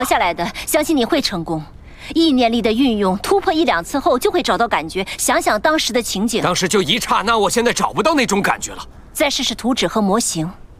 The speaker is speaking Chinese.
下来的，相信你会成功。意念力的运用，突破1、2次后就会找到感觉。想想当时的情景， 当时就一刹那，我现在找不到那种感觉了。 再试试图纸和模型，